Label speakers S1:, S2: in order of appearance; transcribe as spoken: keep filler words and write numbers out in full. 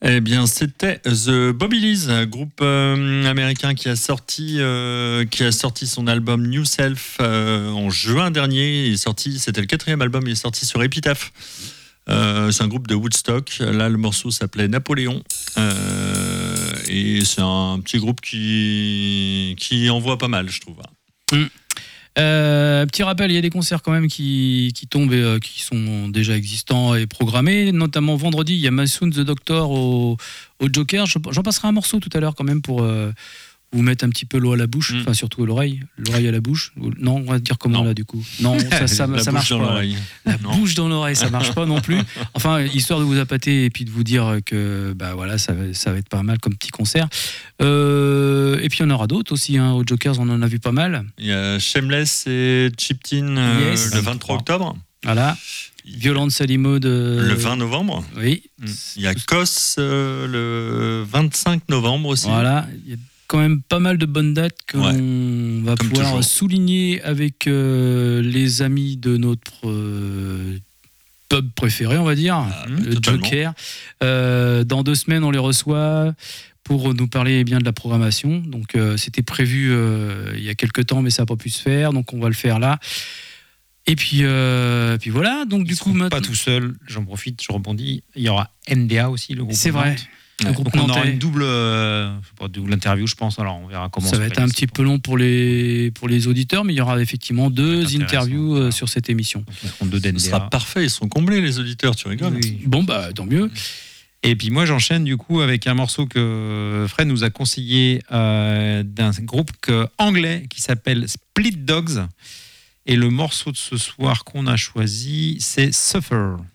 S1: Eh bien, c'était The Bobbylys, un groupe euh, américain qui a sorti euh, qui a sorti son album New Self euh, en juin dernier. Il est sorti, c'était le quatrième album, il est sorti sur Epitaph. Euh, c'est un groupe de Woodstock. Là, le morceau s'appelait Napoléon. Euh, et c'est un petit groupe qui qui envoie pas mal, je trouve.
S2: Mmh. Euh, petit rappel, il y a des concerts quand même qui, qui tombent et euh, qui sont déjà existants et programmés. Notamment vendredi, il y a Massoon the Doctor au, au Joker. J'en passerai un morceau tout à l'heure quand même pour euh, vous mettre un petit peu l'eau à la bouche, enfin mmh. surtout à l'oreille, l'oreille à la bouche. Non, on va dire comment non. là du coup. Non, ça, ça,
S1: la
S2: ça
S1: bouche
S2: marche
S1: dans
S2: pas.
S1: L'oreille.
S2: La
S1: non.
S2: bouche dans l'oreille, ça marche pas non plus. Enfin, histoire de vous appâter et puis de vous dire que bah voilà, ça, ça va être pas mal comme petit concert. Euh, et puis il y en aura d'autres aussi. Hein. Aux Jokers, on en a vu pas mal.
S1: Il y a Shameless et Chiptin euh, yes. le vingt-trois octobre.
S2: Voilà. Violent Salimo de...
S1: le vingt novembre.
S2: Oui.
S1: Il y a Kos euh, le vingt-cinq novembre aussi.
S2: Voilà. Il y a quand même pas mal de bonnes dates qu'on ouais, va pouvoir toujours. souligner avec euh, les amis de notre euh, pub préféré, on va dire, ah, le totalement. Joker. Euh, dans deux semaines, on les reçoit pour nous parler bien de la programmation. Donc, euh, c'était prévu euh, il y a quelques temps, mais ça n'a pas pu se faire. Donc, on va le faire là. Et puis, euh, puis voilà. Donc,
S3: Ils
S2: du coup, maintenant...
S3: pas tout seul. J'en profite, je rebondis. Il y aura N D A aussi, le groupe.
S2: C'est vrai.
S3: Ouais, donc on aura une double, euh, pas, double interview, je pense. Alors on verra comment
S2: ça va être un petit peu long pour les pour les auditeurs, mais il y aura effectivement deux interviews euh, sur cette émission.
S3: Donc, deux
S1: Ce sera parfait, ils sont comblés les auditeurs, tu rigoles.
S2: Oui. Bon bah tant mieux.
S3: Et puis moi j'enchaîne du coup avec un morceau que Fred nous a conseillé euh, d'un groupe que, anglais qui s'appelle Split Dogs. Et le morceau de ce soir qu'on a choisi, c'est Suffer.